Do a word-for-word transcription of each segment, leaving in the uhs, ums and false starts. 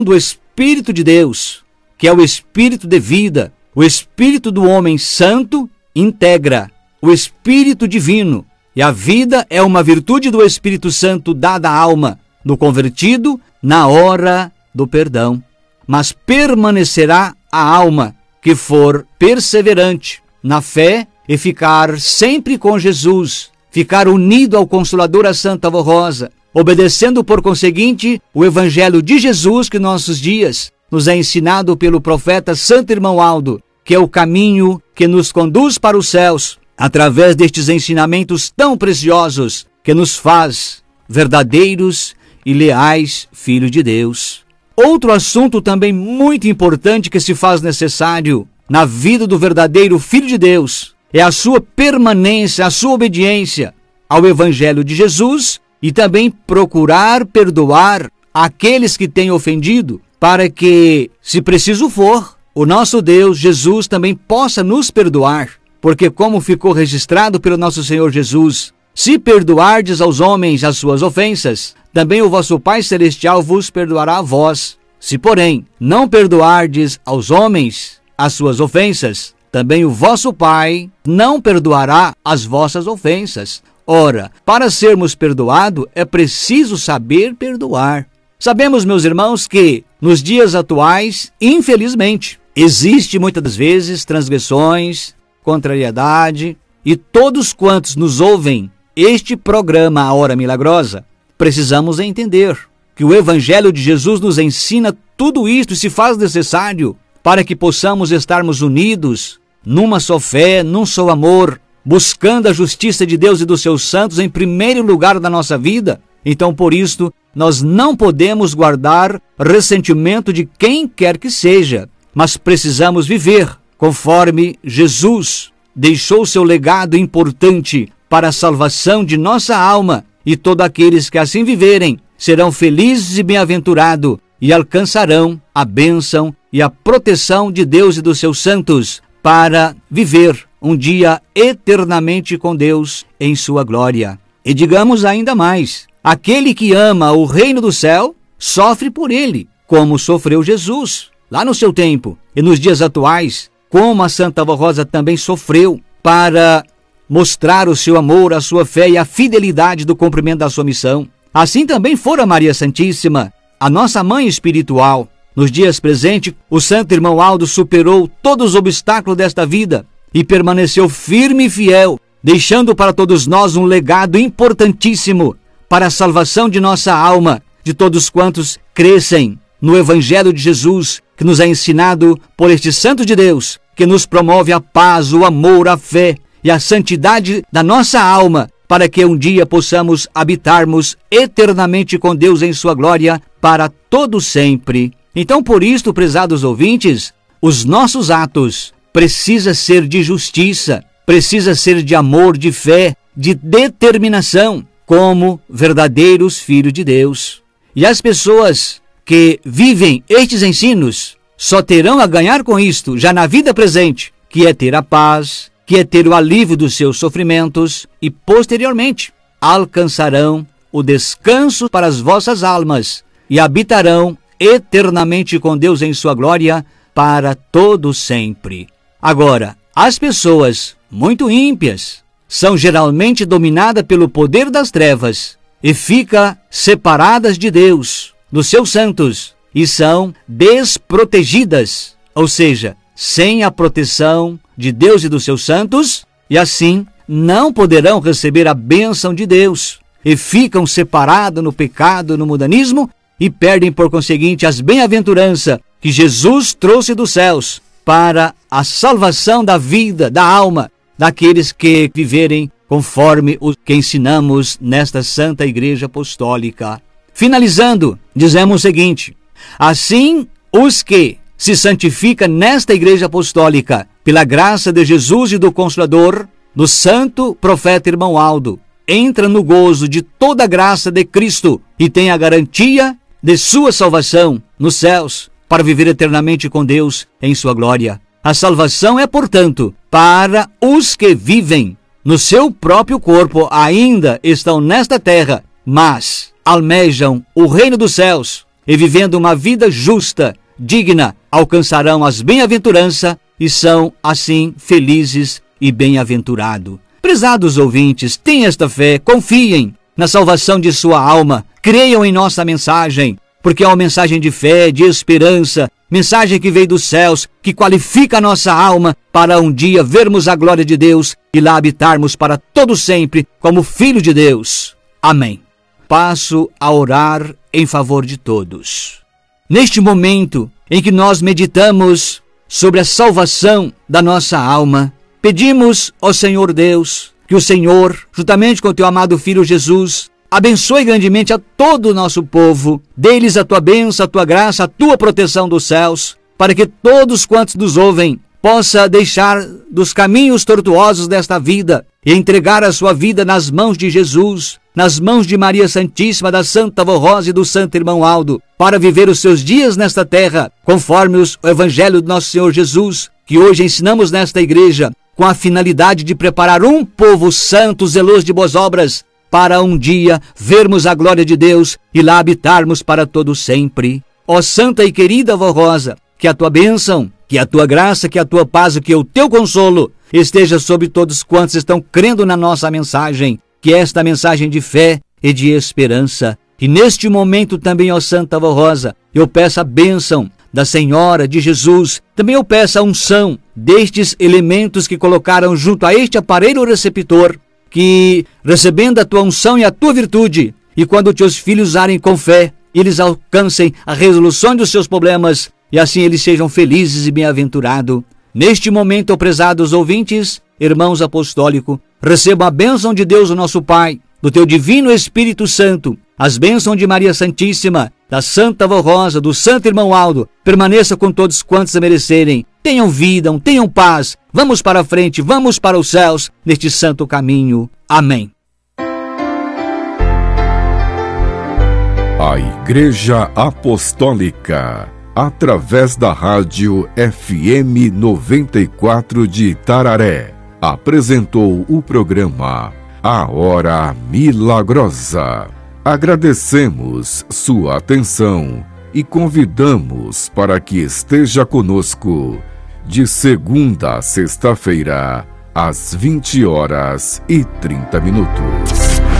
do Espírito de Deus, que é o Espírito de vida, o Espírito do homem santo, integra o Espírito divino. E a vida é uma virtude do Espírito Santo dada à alma do convertido na hora do perdão. Mas permanecerá a alma que for perseverante na fé e ficar sempre com Jesus, ficar unido ao Consolador, a Santa Avó Rosa, obedecendo por conseguinte o Evangelho de Jesus, que nossos dias nos é ensinado pelo profeta Santo Irmão Aldo, que é o caminho que nos conduz para os céus, através destes ensinamentos tão preciosos que nos faz verdadeiros e leais filhos de Deus. Outro assunto também muito importante que se faz necessário na vida do verdadeiro Filho de Deus é a sua permanência, a sua obediência ao Evangelho de Jesus e também procurar perdoar aqueles que têm ofendido, para que, se preciso for, o nosso Deus, Jesus, também possa nos perdoar. Porque, como ficou registrado pelo nosso Senhor Jesus, se perdoardes aos homens as suas ofensas, também o vosso Pai Celestial vos perdoará a vós. Se, porém, não perdoardes aos homens as suas ofensas, também o vosso Pai não perdoará as vossas ofensas. Ora, para sermos perdoados, é preciso saber perdoar. Sabemos, meus irmãos, que nos dias atuais, infelizmente, existe muitas das vezes transgressões, contrariedade, e todos quantos nos ouvem este programa, A Hora Milagrosa, precisamos entender que o Evangelho de Jesus nos ensina tudo isto e se faz necessário para que possamos estarmos unidos numa só fé, num só amor, buscando a justiça de Deus e dos seus santos em primeiro lugar da nossa vida. Então, por isto, nós não podemos guardar ressentimento de quem quer que seja, mas precisamos viver conforme Jesus deixou seu legado importante para a salvação de nossa alma, e todos aqueles que assim viverem serão felizes e bem-aventurados e alcançarão a bênção e a proteção de Deus e dos seus santos para viver um dia eternamente com Deus em sua glória. E digamos ainda mais, aquele que ama o reino do céu sofre por ele, como sofreu Jesus lá no seu tempo, e nos dias atuais, como a Santa Avó Rosa também sofreu para mostrar o seu amor, a sua fé e a fidelidade do cumprimento da sua missão. Assim também fora Maria Santíssima, a nossa mãe espiritual. Nos dias presentes, o Santo Irmão Aldo superou todos os obstáculos desta vida e permaneceu firme e fiel, deixando para todos nós um legado importantíssimo para a salvação de nossa alma, de todos quantos crescem no Evangelho de Jesus, que nos é ensinado por este Santo de Deus, que nos promove a paz, o amor, a fé e a santidade da nossa alma, para que um dia possamos habitarmos eternamente com Deus em sua glória para todo sempre. Então, por isto, prezados ouvintes, os nossos atos precisam ser de justiça, precisa ser de amor, de fé, de determinação, como verdadeiros filhos de Deus. E as pessoas que vivem estes ensinos só terão a ganhar com isto, já na vida presente, que é ter a paz, que é ter o alívio dos seus sofrimentos, e posteriormente alcançarão o descanso para as vossas almas e habitarão eternamente com Deus em sua glória para todo sempre. Agora, as pessoas muito ímpias são geralmente dominadas pelo poder das trevas e ficam separadas de Deus, dos seus santos, e são desprotegidas, ou seja, sem a proteção de Deus e dos seus santos, e assim não poderão receber a bênção de Deus, e ficam separados no pecado, no mundanismo, e perdem por conseguinte as bem-aventuranças que Jesus trouxe dos céus para a salvação da vida, da alma, daqueles que viverem conforme o que ensinamos nesta Santa Igreja Apostólica. Finalizando, dizemos o seguinte: assim, os que se santificam nesta Igreja Apostólica, pela graça de Jesus e do Consolador, do Santo Profeta Irmão Aldo, entra no gozo de toda a graça de Cristo e tem a garantia de sua salvação nos céus, para viver eternamente com Deus em sua glória. A salvação é, portanto, para os que vivem no seu próprio corpo, ainda estão nesta terra, mas almejam o reino dos céus, e vivendo uma vida justa, digna, alcançarão as bem-aventuranças e são, assim, felizes e bem-aventurados. Prezados ouvintes, tenham esta fé, confiem na salvação de sua alma, creiam em nossa mensagem, porque é uma mensagem de fé, de esperança, mensagem que veio dos céus, que qualifica a nossa alma para um dia vermos a glória de Deus e lá habitarmos para todo sempre como filho de Deus. Amém. Passo a orar em favor de todos. Neste momento em que nós meditamos sobre a salvação da nossa alma, pedimos ao Senhor Deus que o Senhor, juntamente com o teu amado Filho Jesus, abençoe grandemente a todo o nosso povo, dê-lhes a tua bênção, a tua graça, a tua proteção dos céus, para que todos quantos nos ouvem possa deixar dos caminhos tortuosos desta vida e entregar a sua vida nas mãos de Jesus, nas mãos de Maria Santíssima, da Santa Vó Rosa e do Santo Irmão Aldo, para viver os seus dias nesta terra, conforme os, o Evangelho do nosso Senhor Jesus, que hoje ensinamos nesta igreja, com a finalidade de preparar um povo santo, zeloso de boas obras, para um dia vermos a glória de Deus e lá habitarmos para todo sempre. Ó Santa e querida Vó Rosa, que a tua bênção, que a tua graça, que a tua paz, que o teu consolo esteja sobre todos quantos estão crendo na nossa mensagem, que esta mensagem de fé e de esperança. E neste momento também, ó Santa Vó Rosa, eu peço a bênção da Senhora, de Jesus. Também eu peço a unção destes elementos que colocaram junto a este aparelho receptor, que recebendo a tua unção e a tua virtude, e quando teus filhos usarem com fé, eles alcancem a resolução dos seus problemas, e assim eles sejam felizes e bem-aventurados. Neste momento, ó prezados ouvintes, irmãos apostólicos, recebam a bênção de Deus, o nosso Pai, do teu divino Espírito Santo, as bênçãos de Maria Santíssima, da Santa Vó Rosa, do Santo Irmão Aldo, permaneça com todos quantos a merecerem. Tenham vida, tenham paz, vamos para a frente, vamos para os céus, neste santo caminho. Amém. A Igreja Apostólica, através da rádio F M noventa e quatro de Itararé, apresentou o programa A Hora Milagrosa. Agradecemos sua atenção e convidamos para que esteja conosco de segunda a sexta-feira, às vinte horas e trinta minutos.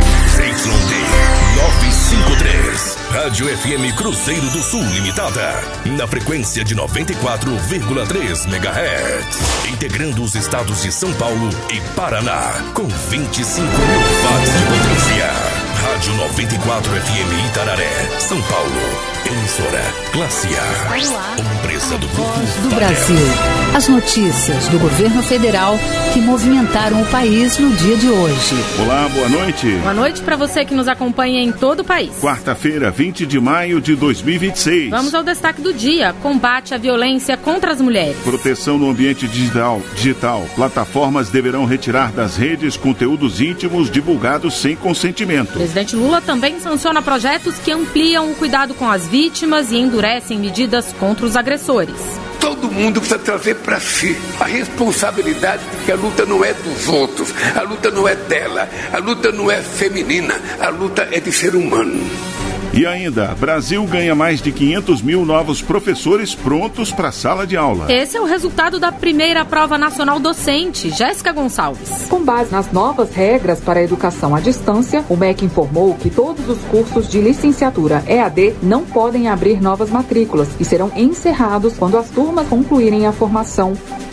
Y D novecentos e cinquenta e três, Rádio F M Cruzeiro do Sul Limitada, na frequência de noventa e quatro vírgula três megahertz, integrando os estados de São Paulo e Paraná, com vinte e cinco mil watts de potência. Rádio noventa e quatro F M Itararé, São Paulo. Emissora Classe A. Uma empresa do Grupo do Brasil. As notícias do governo federal que movimentaram o país no dia de hoje. Olá, boa noite. Boa noite para você que nos acompanha em todo o país. Quarta-feira, vinte de maio de dois mil e vinte e seis. Vamos ao destaque do dia: combate à violência contra as mulheres. Proteção no ambiente digital. digital. Plataformas deverão retirar das redes conteúdos íntimos divulgados sem consentimento. O presidente Lula também sanciona projetos que ampliam o cuidado com as vítimas e endurecem medidas contra os agressores. Todo mundo precisa trazer para si a responsabilidade de que a luta não é dos outros, a luta não é dela, a luta não é feminina, a luta é de ser humano. E ainda, Brasil ganha mais de quinhentos mil novos professores prontos para a sala de aula. Esse é o resultado da primeira prova nacional docente. Jéssica Gonçalves. Com base nas novas regras para a educação à distância, o M E C informou que todos os cursos de licenciatura E A D não podem abrir novas matrículas e serão encerrados quando as turmas concluírem a formação.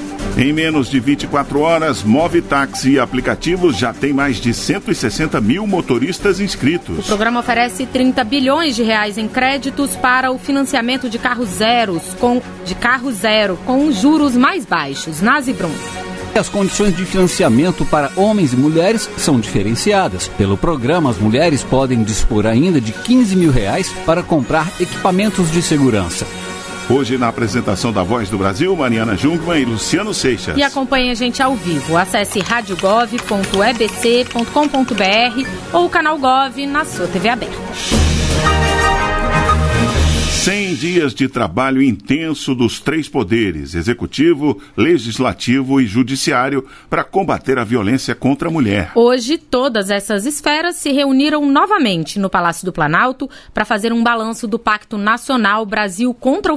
Em menos de vinte e quatro horas, Movitaxi e aplicativos já tem mais de cento e sessenta mil motoristas inscritos. O programa oferece trinta bilhões de reais em créditos para o financiamento de carros zeros, com, de carro zero, com juros mais baixos. Nazibrum. As condições de financiamento para homens e mulheres são diferenciadas. Pelo programa, as mulheres podem dispor ainda de quinze mil reais para comprar equipamentos de segurança. Hoje, na apresentação da Voz do Brasil, Mariana Jungmann e Luciano Seixas. E acompanhe a gente ao vivo. Acesse rádio gov ponto e b c ponto com ponto b r ou o canal Gov na sua T V aberta. cem dias de trabalho intenso dos três poderes, executivo, legislativo e judiciário, para combater a violência contra a mulher. Hoje, todas essas esferas se reuniram novamente no Palácio do Planalto para fazer um balanço do Pacto Nacional Brasil contra o